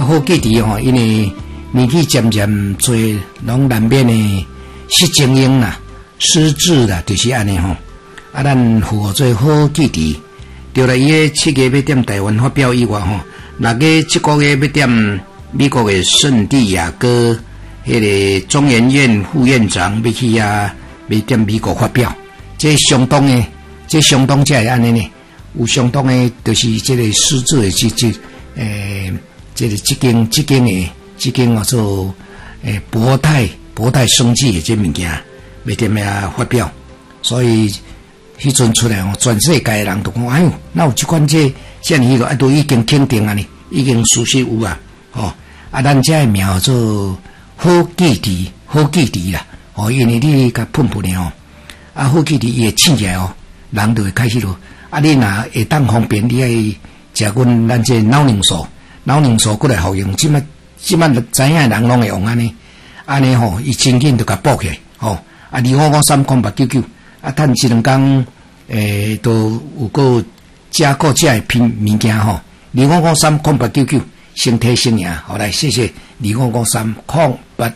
好记伫吼，因为年纪渐渐做，拢难免的失精英啦、失智啦，就是安尼吼。啊，咱符合做好记伫。除了伊个7月要踮台湾发表以外吼，6月7个月要踮美国的圣地亚哥，迄个中研院副院长要去要踮美国发表，这相当的，这相当才会安尼呢。有相当的，就是这个失智的这个这间叫做博泰生技的这物件，要踮遐发表，所以。迄阵出来哦，全世界的人都讲，哎呦，那有即款这像迄个都已经肯定啊呢，已经事实有啊，哦，啊，咱这名叫做好记忆啦，哦，因为你甲喷喷的哦，啊，好记忆伊会醒起来哦，人就会开始咯，啊，你若会当方便，你爱食咱这脑凝素过来服用，即摆知影的人拢会用安尼吼，伊真紧就甲补起来，吼，啊，25530899。啊，趁一两工，都有个加购这的品物件吼，25530899，先提醒啊，好来，谢谢255308。